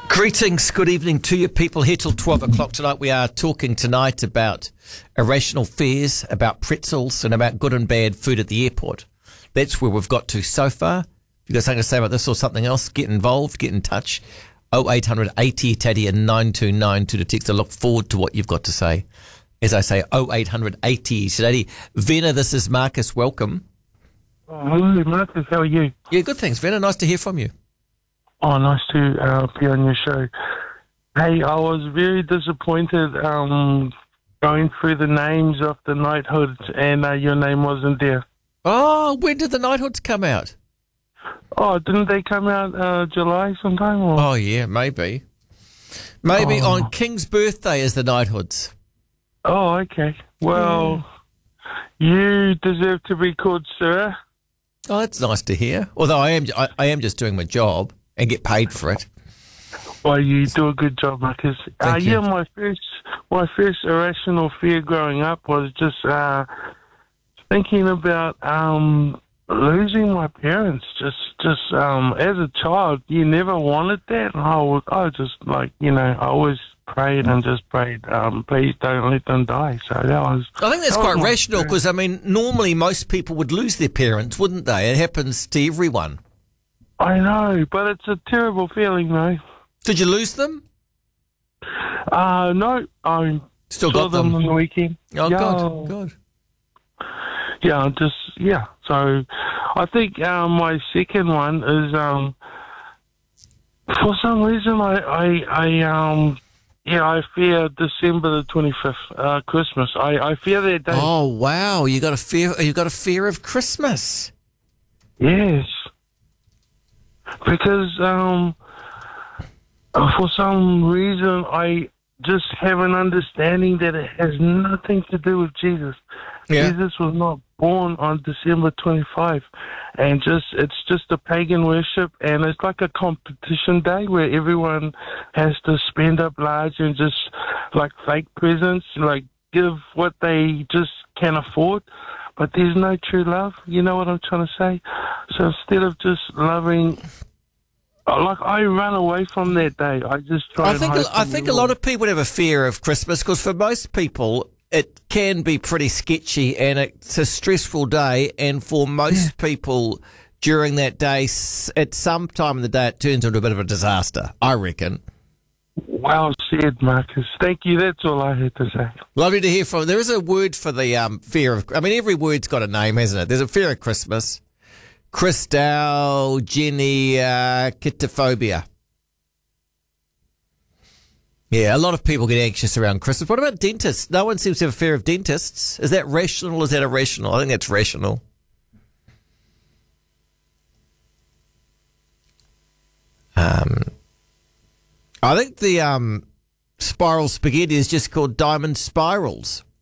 Greetings, good evening to you people here till 12 o'clock tonight. We are talking tonight about irrational fears, about pretzels and about good and bad food at the airport. That's where we've got to so far. If you've got something to say about this or something else, get involved, get in touch. 0800 80 Taddy and 9292 to text. I look forward to what you've got to say. As I say, 0800 80 Taddy. Vena, this is Marcus. Welcome. Oh, hello, Marcus. How are you? Yeah, good, thanks, Vena. Nice to hear from you. Oh, nice to be on your show. Hey, I was very disappointed going through the names of the knighthoods and your name wasn't there. Oh, when did the knighthoods come out? Oh, didn't they come out July sometime? Or? Oh, yeah, maybe. Maybe on King's birthday is the knighthoods. Oh, okay. Well, you deserve to be called Sir. Oh, that's nice to hear. Although I am just doing my job and get paid for it. Well, you do a good job, Marcus. Thank you. Yeah, my first irrational fear growing up was just thinking about losing my parents. Just as a child, you never wanted that. And I was just like, I always prayed and just prayed, please don't let them die. So that was. I think that's that quite was my rational because, normally most people would lose their parents, wouldn't they? It happens to everyone. I know, but it's a terrible feeling, though. Did you lose them? No, I Still saw got them on the weekend. Oh, Yeah. God. Yeah, So I think my second one is for some reason I fear December the 25th, Christmas. I fear that day. Oh, wow. You got a fear of Christmas. Yes. Because for some reason I just have an understanding that it has nothing to do with Jesus. Yeah. Jesus was not born on December 25, and it's just a pagan worship, and it's like a competition day where everyone has to spend up large and just like fake presents, like give what they just can afford. But there's no true love. You know what I'm trying to say? So instead of just loving, like I run away from that day. I just try. I think a lot of people have a fear of Christmas because for most people it can be pretty sketchy and it's a stressful day. And for most people during that day, at some time in the day, it turns into a bit of a disaster, I reckon. Well said, Marcus. Thank you. That's all I had to say. Lovely to hear from. There is a word for the fear of. Every word's got a name, hasn't it? There's a fear of Christmas, Christelle, Jenny, kitophobia. Yeah, a lot of people get anxious around Christmas. What about dentists? No one seems to have a fear of dentists. Is that rational or is that irrational? I think that's rational. I think the spiral spaghetti is just called diamond spirals.